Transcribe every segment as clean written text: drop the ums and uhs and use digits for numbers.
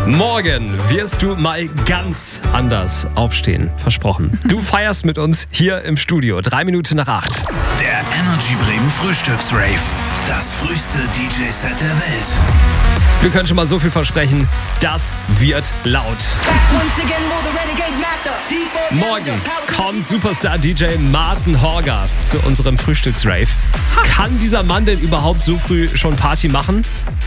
Morgen wirst du mal ganz anders aufstehen. Versprochen. Du feierst mit uns hier im Studio. 8:03. Der Energy Bremen Frühstücksrave. Das früheste DJ-Set der Welt. Wir können schon mal so viel versprechen. Das wird laut. Morgen kommt Superstar-DJ Martin Horger zu unserem Frühstücksrave. Kann dieser Mann denn überhaupt so früh schon Party machen?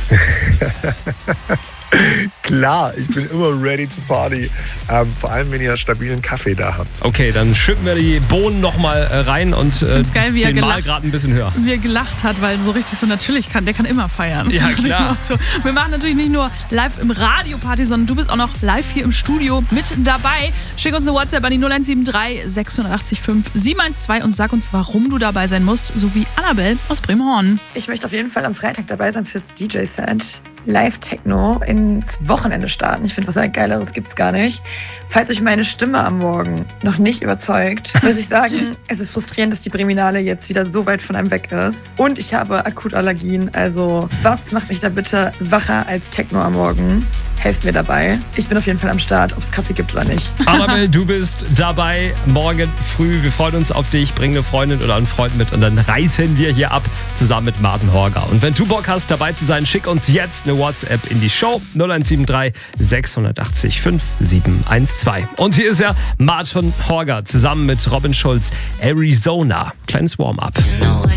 Klar, ich bin immer ready to party. Vor allem, wenn ihr stabilen Kaffee da habt. Okay, dann schippen wir die Bohnen nochmal rein und geil, wie den Mahlgrad ein bisschen höher. Wie er gelacht hat, weil so richtig so natürlich der kann immer feiern. Ja, klar. Wir machen natürlich nicht nur live im Radio Party, sondern du bist auch noch live hier im Studio mit dabei. Schick uns eine WhatsApp an die 0173 680 5 712 und sag uns, warum du dabei sein musst, so wie Annabelle aus Bremerhaven. Ich möchte auf jeden Fall am Freitag dabei sein fürs DJ-Set. Live-Techno ins Wochenende starten. Ich finde, was Geileres gibt's gar nicht. Falls euch meine Stimme am Morgen noch nicht überzeugt, muss ich sagen, es ist frustrierend, dass die Breminale jetzt wieder so weit von einem weg ist. Und ich habe Akutallergien. Also, was macht mich da bitte wacher als Techno am Morgen? Helft mir dabei. Ich bin auf jeden Fall am Start, ob es Kaffee gibt oder nicht. Annabelle, du bist dabei morgen früh. Wir freuen uns auf dich. Bring eine Freundin oder einen Freund mit und dann reißen wir hier ab zusammen mit Martin Horger. Und wenn du Bock hast, dabei zu sein, schick uns jetzt eine WhatsApp in die Show 0173 680 5 712. Und hier ist ja Martin Horger zusammen mit Robin Schulz, Arizona. Kleines Warm-up.